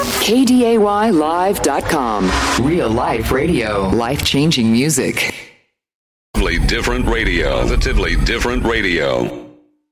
KDAYlive.com. Real life radio. Life-changing music. Different radio. Positively different radio.